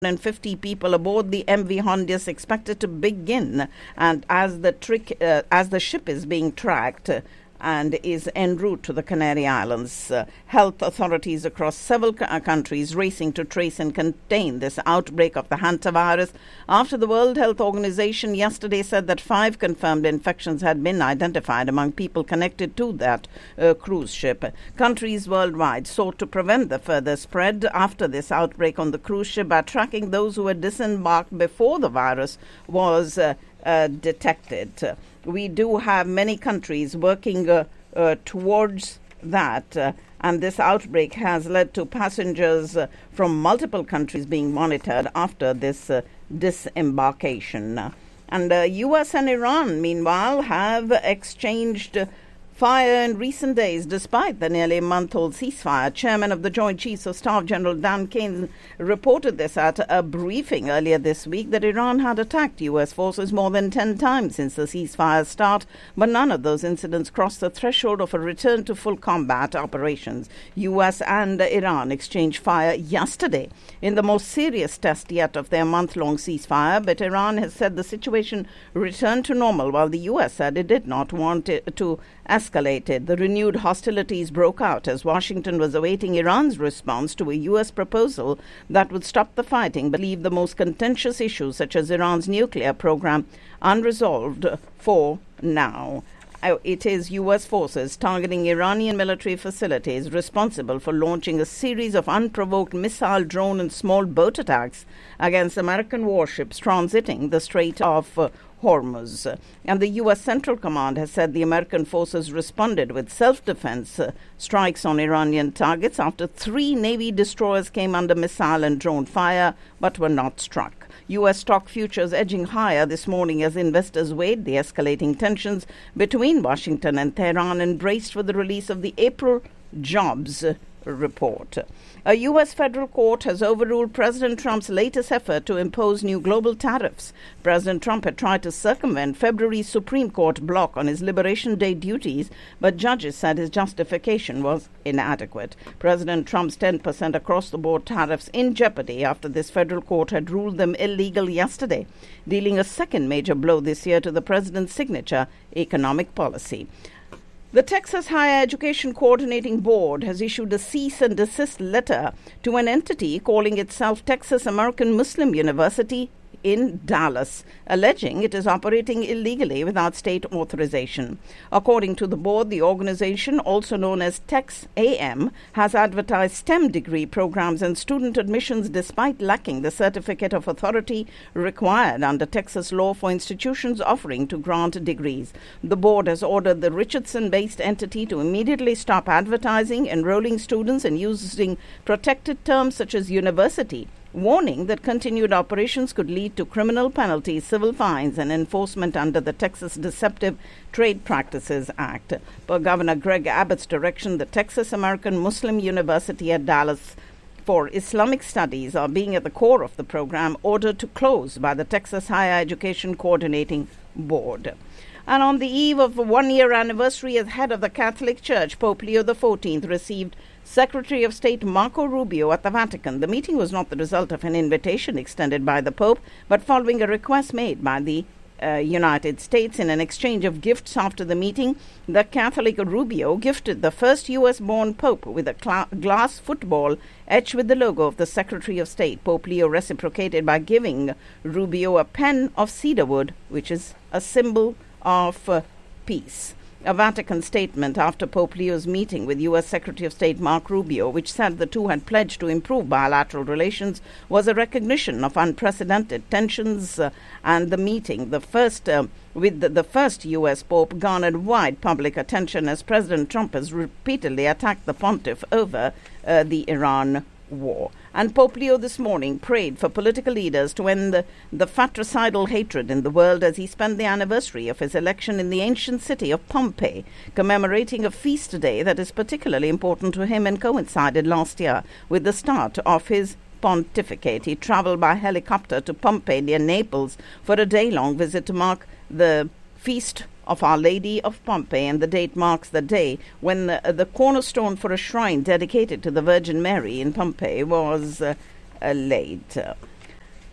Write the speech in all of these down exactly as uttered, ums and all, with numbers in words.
fifty people aboard the M V Hondius expected to begin, and as the trick, uh, as the ship is being tracked uh, and is en route to the Canary Islands. Uh, health authorities across several c- countries racing to trace and contain this outbreak of the hantavirus after the World Health Organization yesterday said that five confirmed infections had been identified among people connected to that uh, cruise ship. Countries worldwide sought to prevent the further spread after this outbreak on the cruise ship by tracking those who had disembarked before the virus was uh, uh, detected. We do have many countries working uh, uh, towards that, uh, and this outbreak has led to passengers uh, from multiple countries being monitored after this uh, disembarkation. And uh, U S and Iran, meanwhile, have exchanged uh, fire in recent days, despite the nearly month-old ceasefire. Chairman of the Joint Chiefs of Staff, General Dan Kane, reported this at a briefing earlier this week that Iran had attacked U S forces more than ten times since the ceasefire's start, but none of those incidents crossed the threshold of a return to full combat operations. U S and Iran exchanged fire yesterday in the most serious test yet of their month-long ceasefire, but Iran has said the situation returned to normal, while the U S said it did not want it to escalated. The renewed hostilities broke out as Washington was awaiting Iran's response to a U S proposal that would stop the fighting but leave the most contentious issues such as Iran's nuclear program unresolved for now. It is U S forces targeting Iranian military facilities responsible for launching a series of unprovoked missile, drone and small boat attacks against American warships transiting the Strait of uh, Hormuz. And the U S Central Command has said the American forces responded with self-defense uh, strikes on Iranian targets after three Navy destroyers came under missile and drone fire but were not struck. U S stock futures edging higher this morning as investors weighed the escalating tensions between Washington and Tehran and braced for the release of the April jobs report. A U S federal court has overruled President Trump's latest effort to impose new global tariffs. President Trump had tried to circumvent February's Supreme Court block on his Liberation Day duties, but judges said his justification was inadequate. President Trump's ten percent across-the-board tariffs in jeopardy after this federal court had ruled them illegal yesterday, dealing a second major blow this year to the president's signature economic policy. The Texas Higher Education Coordinating Board has issued a cease and desist letter to an entity calling itself Texas American Muslim University in Dallas, alleging it is operating illegally without state authorization. According to the board, the organization, also known as Tex A M, has advertised STEM degree programs and student admissions despite lacking the certificate of authority required under Texas law for institutions offering to grant degrees. The board has ordered the Richardson-based entity to immediately stop advertising, enrolling students, and using protected terms such as university, warning that continued operations could lead to criminal penalties, civil fines, and enforcement under the Texas Deceptive Trade Practices Act. Per Governor Greg Abbott's direction, the Texas American Muslim University at Dallas for Islamic Studies are being at the core of the program, ordered to close by the Texas Higher Education Coordinating Board. And on the eve of a one-year anniversary as head of the Catholic Church, Pope Leo the fourteenth received Secretary of State Marco Rubio at the Vatican. The meeting was not the result of an invitation extended by the Pope, but following a request made by the uh, United States. In an exchange of gifts after the meeting, the Catholic Rubio gifted the first U S-born Pope with a cl- glass football etched with the logo of the Secretary of State. Pope Leo reciprocated by giving Rubio a pen of cedarwood, which is a symbol of uh, peace. A Vatican statement after Pope Leo's meeting with U S Secretary of State Marco Rubio, which said the two had pledged to improve bilateral relations, was a recognition of unprecedented tensions, uh, and the meeting, the first uh, with the, the first U S Pope, garnered wide public attention as President Trump has repeatedly attacked the pontiff over uh, the Iran war. And Pope Leo this morning prayed for political leaders to end the, the fratricidal hatred in the world as he spent the anniversary of his election in the ancient city of Pompeii, commemorating a feast day that is particularly important to him and coincided last year with the start of his pontificate. He traveled by helicopter to Pompeii near Naples for a day-long visit to mark the feast of Our Lady of Pompeii, and the date marks the day when the, the cornerstone for a shrine dedicated to the Virgin Mary in Pompeii was uh, uh, laid.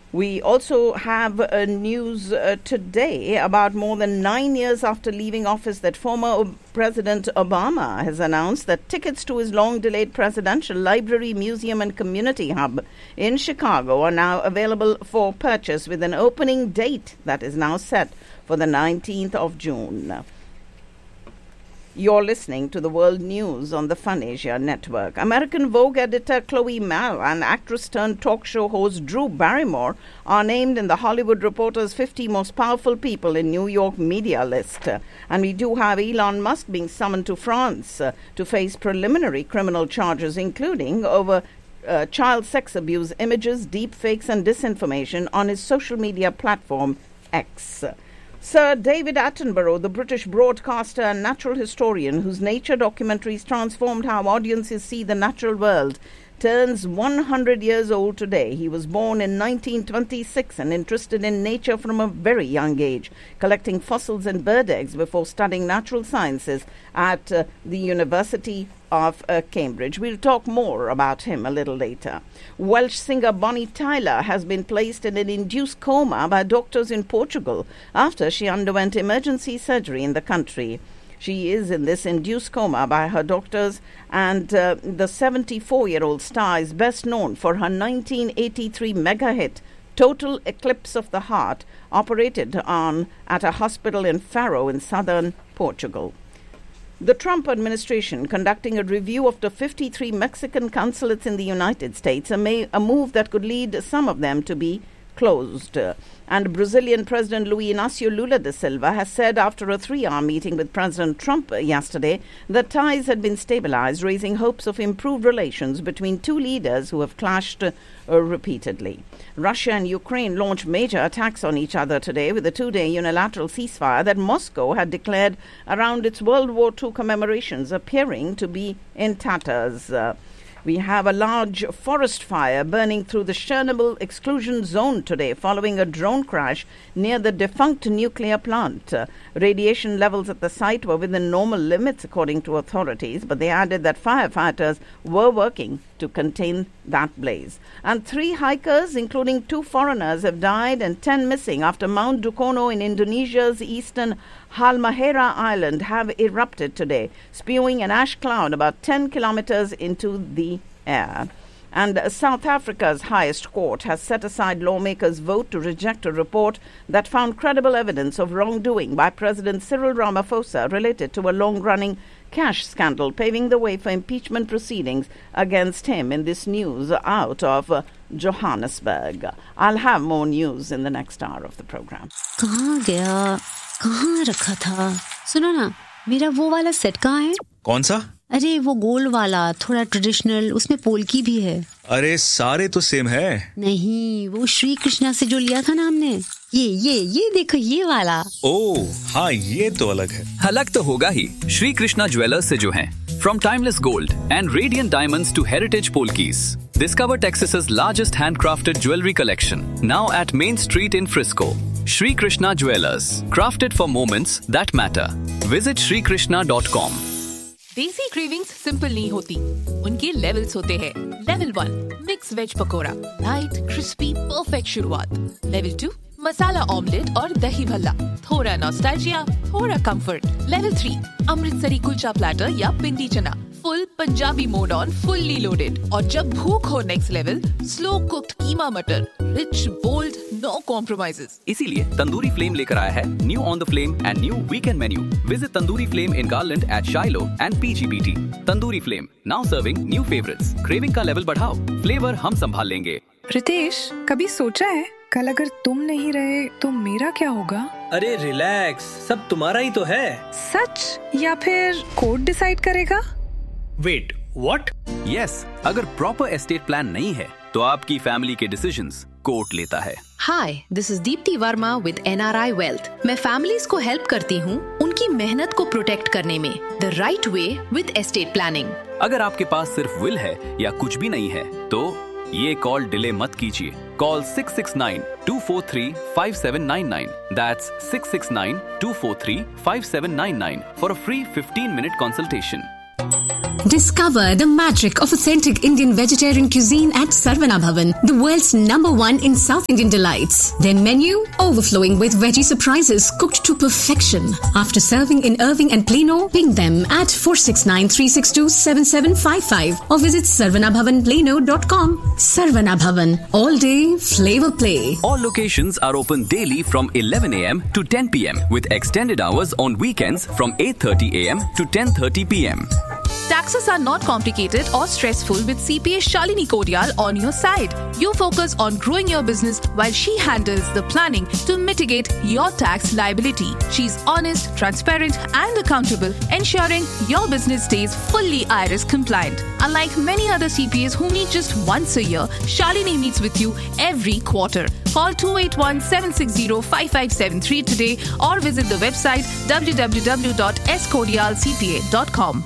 We also have uh, news uh, today about more than nine years after leaving office that former President Obama has announced that tickets to his long-delayed presidential library, museum and community hub in Chicago are now available for purchase with an opening date that is now set for the nineteenth of June. You're listening to the World News on the Fun Asia Network. American Vogue editor Chloe Mel and actress-turned-talk show host Drew Barrymore are named in the Hollywood Reporter's fifty Most Powerful People in New York media list. And we do have Elon Musk being summoned to France uh, to face preliminary criminal charges, including over uh, child sex abuse images, deep fakes and disinformation on his social media platform X. Sir David Attenborough, the British broadcaster and natural historian whose nature documentaries transformed how audiences see the natural world, turns one hundred years old today. He was born in nineteen twenty-six and interested in nature from a very young age, collecting fossils and bird eggs before studying natural sciences at uh, the University of uh, Cambridge. We'll talk more about him a little later. Welsh singer Bonnie Tyler has been placed in an induced coma by doctors in Portugal after she underwent emergency surgery in the country. She is in this induced coma by her doctors, and uh, the seventy-four-year-old star is best known for her nineteen eighty-three mega hit Total Eclipse of the Heart, operated on at a hospital in Faro in southern Portugal. The Trump administration conducting a review of the fifty-three Mexican consulates in the United States, a, may, a move that could lead some of them to be closed. And Brazilian President Luiz Inácio Lula da Silva has said after a three-hour meeting with President Trump yesterday that ties had been stabilized, raising hopes of improved relations between two leaders who have clashed uh, repeatedly. Russia and Ukraine launched major attacks on each other today with a two-day unilateral ceasefire that Moscow had declared around its World War Two commemorations appearing to be in tatters. Uh, We have a large forest fire burning through the Chernobyl exclusion zone today following a drone crash near the defunct nuclear plant. Uh, radiation levels at the site were within normal limits, according to authorities, but they added that firefighters were working to contain that blaze. And three hikers, including two foreigners, have died and ten missing after Mount Dukono in Indonesia's eastern Halmahera Island have erupted today, spewing an ash cloud about ten kilometers into the air. And South Africa's highest court has set aside lawmakers' vote to reject a report that found credible evidence of wrongdoing by President Cyril Ramaphosa related to a long-running cash scandal, paving the way for impeachment proceedings against him. In this news out of uh, Johannesburg. I'll have more news in the next hour of the program. कहाँ गया? कहाँ रखा था? सुनो ना, मेरा वो वाला सेट कहाँ है? कौन सा? अरे वो गोल्ड वाला, थोड़ा ट्रेडिशनल, उसमें पोल्की भी है। अरे सारे तो सेम है। नहीं, वो श्री कृष्णा से जो लिया था ना हमने, ये ये ये देखो ये वाला। ओह हाँ, ये तो अलग है। अलग तो होगा ही, श्री कृष्णा ज्वेलर्स से जो हैं। From timeless gold and radiant diamonds to heritage polkis, discover Texas's largest handcrafted jewelry collection, now at Main Street in Frisco. Shri Krishna Jewelers, crafted for moments that matter. Visit shri krishna dot com. देसी cravings simple नहीं होती, उनके levels होते हैं। Level one, mix veg pakora, light crispy perfect शुरुआत। Level two, मसाला omelette और दही भल्ला, थोड़ा नॉस्टैल्जिया, थोड़ा comfort. Level three, Amritsari kulcha platter या पिंडी चना, full Punjabi mode on, fully loaded. और जब भूख हो नेक्स्ट लेवल, स्लो कुक्ड कीमा मटर, रिच बोल्ड, नो कॉम्प्रोमाइजेस। इसीलिए तंदूरी फ्लेम लेकर आया है new on the flame and new weekend menu. Visit tandoori flame in garland eight शाइलो and पीजीबीटी। Tandoori flame, now serving new favourites. Craving का लेवल बढ़ाओ, फ्लेवर हम संभाल लेंगे। रितेश, कभी सोचा है कल अगर तुम नहीं रहे तो मेरा क्या होगा? अरे रिलैक्स, सब तुम्हारा ही तो है। सच या फिर कोर्ट डिसाइड करेगा? Wait, what? यस, अगर प्रॉपर एस्टेट प्लान नहीं है तो आपकी फैमिली के डिसीजंस कोर्ट लेता है। हाय, this is Deepti Verma with N R I wealth. मैं फैमिलीज को हेल्प करती हूँ उनकी मेहनत को प्रोटेक्ट करने में, the right way with estate planning. अगर आपके पास सिर्फ विल है या कुछ भी नहीं है तो ये कॉल डिले मत कीजिए। Call six six nine to four three five seven nine nine, that's six six nine to four three five seven nine nine for a free fifteen minute consultation. Discover the magic of authentic Indian vegetarian cuisine at Sarvana Bhavan, the world's number one in South Indian delights. Their menu overflowing with veggie surprises cooked to perfection. After serving in Irving and Plano, ping them at four six nine, three six two, seven seven five five or visit sarvana bhavan plano dot com. Sarvana Bhavan, all day flavor play. All locations are open daily from eleven a.m. to ten p.m. with extended hours on weekends from eight thirty a.m. to ten thirty p.m. Taxes are not complicated or stressful with C P A Shalini Kodial on your side. You focus on growing your business while she handles the planning to mitigate your tax liability. She's honest, transparent and accountable, ensuring your business stays fully I R S compliant. Unlike many other C P As who meet just once a year, Shalini meets with you every quarter. Call two eight one, seven six zero, five five seven three today or visit the website w w w dot s kodial c p a dot com.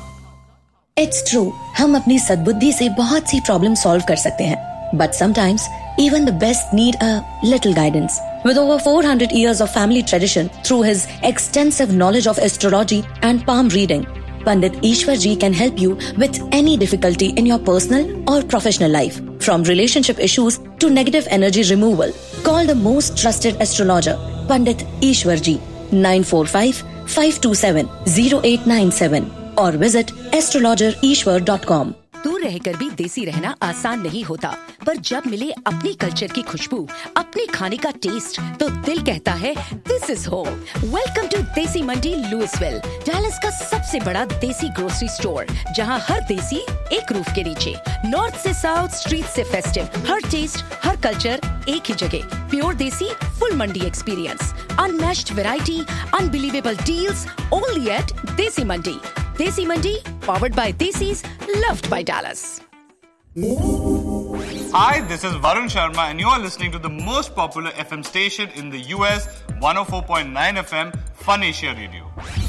It's true, हम अपनी सद्बुद्धि से बहुत सी problem solve कर सकते हैं. But sometimes, even the best need a little guidance. With over four hundred years of family tradition, through his extensive knowledge of astrology and palm reading, Pandit Ishwar Ji can help you with any difficulty in your personal or professional life. From relationship issues to negative energy removal, call the most trusted astrologer, Pandit Ishwar Ji, nine four five, five two seven, zero eight nine seven. और visit astrologer ईश्वर dot com. दूर रहकर भी देसी रहना आसान नहीं होता, पर जब मिले अपनी कल्चर की खुशबू, अपने खाने का टेस्ट, तो दिल कहता है this is home. Welcome to देसी मंडी लुइसविल, डैलस का सबसे बड़ा देसी ग्रोसरी स्टोर, जहां हर देसी एक रूफ के नीचे. नॉर्थ से साउथ, स्ट्रीट से फेस्टिव, हर टेस्ट, हर कल्चर एक ही जगह. प्योर देसी फुल मंडी experience, unmatched variety, unbelievable deals, only eight देसी मंडी. Desi Mandi, powered by Desis, loved by Dallas. Hi, this is Varun Sharma and you are listening to the most popular F M station in the U S, one oh four point nine F M, Fun Asia Radio.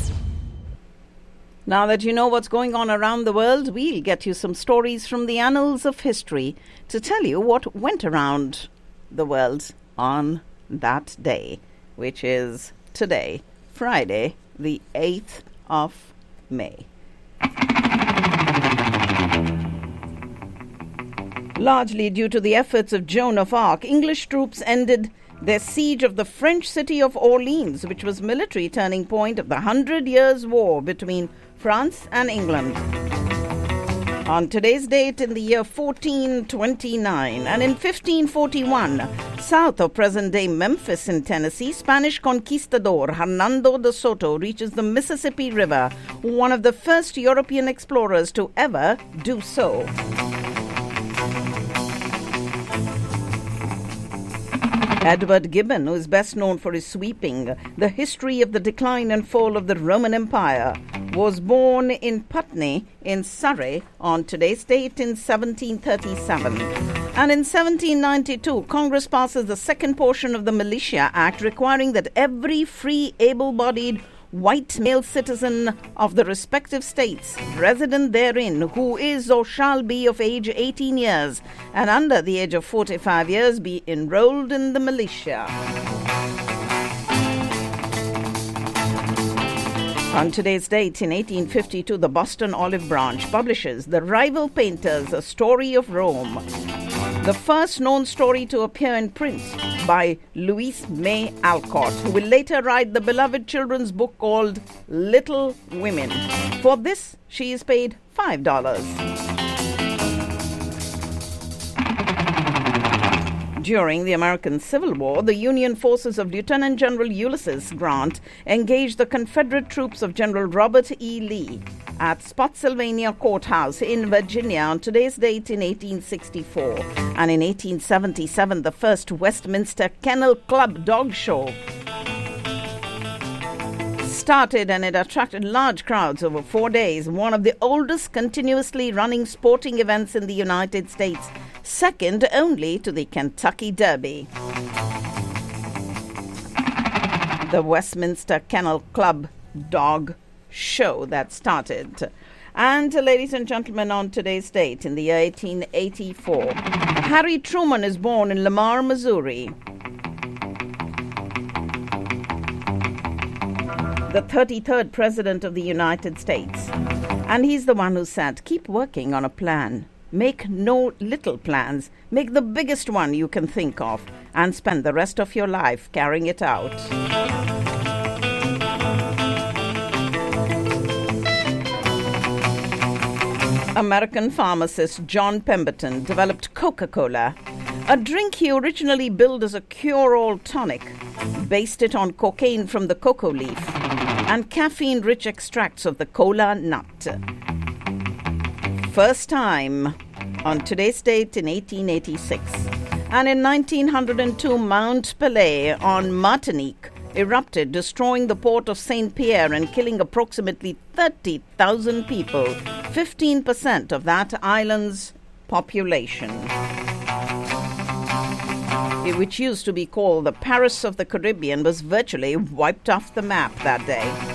Now that you know what's going on around the world, we'll get you some stories from the annals of history to tell you what went around the world on that day, which is today, Friday, the eighth of May. Largely due to the efforts of Joan of Arc, English troops ended their siege of the French city of Orleans, which was military turning point of the Hundred Years' War between France and England. On today's date in the year fourteen twenty-nine and in fifteen forty-one, south of present-day Memphis in Tennessee, Spanish conquistador Hernando de Soto reaches the Mississippi River, one of the first European explorers to ever do so. Edward Gibbon, who is best known for his sweeping The History of the Decline and Fall of the Roman Empire, was born in Putney in Surrey on today's date in seventeen thirty-seven. And in seventeen ninety-two, Congress passes the second portion of the Militia Act, requiring that every free, able-bodied white male citizen of the respective states resident therein who is or shall be of age eighteen years and under the age of forty-five years be enrolled in the militia. On today's date in eighteen fifty-two, the Boston Olive Branch publishes The Rival Painters, A Story of Rome, the first known story to appear in print by Louise May Alcott, who will later write the beloved children's book called Little Women. For this, she is paid five dollars. During the American Civil War, the Union forces of Lieutenant General Ulysses Grant engaged the Confederate troops of General Robert E. Lee at Spotsylvania Courthouse in Virginia on today's date in eighteen sixty-four. And in eighteen seventy-seven, the first Westminster Kennel Club dog show started, and it attracted large crowds over four days, one of the oldest continuously running sporting events in the United States, second only to the Kentucky Derby. The Westminster Kennel Club dog show that started. And, uh, ladies and gentlemen, on today's date in the year eighteen eighty-four, Harry Truman is born in Lamar, Missouri. The thirty-third President of the United States. And he's the one who said, keep working on a plan. Make no little plans. Make the biggest one you can think of and spend the rest of your life carrying it out. American pharmacist John Pemberton developed Coca-Cola, a drink he originally billed as a cure-all tonic, based it on cocaine from the cocoa leaf and caffeine-rich extracts of the cola nut. First time on today's date in eighteen eighty-six. And in nineteen oh two, Mount Pelée on Martinique erupted, destroying the port of Saint Pierre and killing approximately thirty thousand people, fifteen percent of that island's population, which used to be called the Paris of the Caribbean, was virtually wiped off the map that day.